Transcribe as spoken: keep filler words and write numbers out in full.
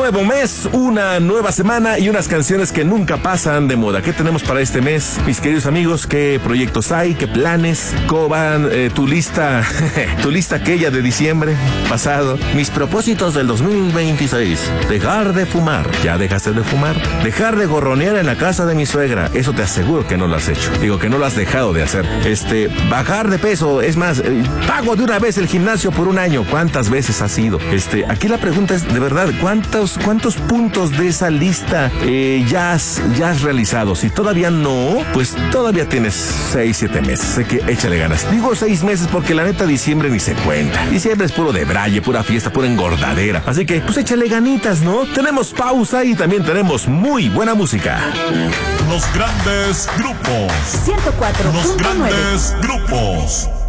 nuevo mes, una nueva semana y unas canciones que nunca pasan de moda. ¿Qué tenemos para este mes, mis queridos amigos? ¿Qué proyectos hay? ¿Qué planes? ¿Cómo van eh, tu lista? Tu lista aquella de diciembre pasado. Mis propósitos del dos mil veintiséis. Dejar de fumar. ¿Ya dejaste de fumar? Dejar de gorronear en la casa de mi suegra. Eso te aseguro que no lo has hecho. Digo que no lo has dejado de hacer. Este, bajar de peso. Es más, eh, pago de una vez el gimnasio por un año. ¿Cuántas veces has ido? Este, aquí la pregunta es, de verdad, ¿cuántos, cuántos puntos de esa lista eh, ya, has, ya has realizado? Si todavía no, pues todavía tienes seis, siete meses. Sé que échale ganas. Digo seis meses porque la neta diciembre ni se cuenta. Diciembre es puro de braille, pura fiesta, pura engordadera. Así que, pues échale ganitas, ¿no? Tenemos pausa y también tenemos muy buena música. Los grandes grupos. ciento cuatro punto nueve. Los grandes grupos.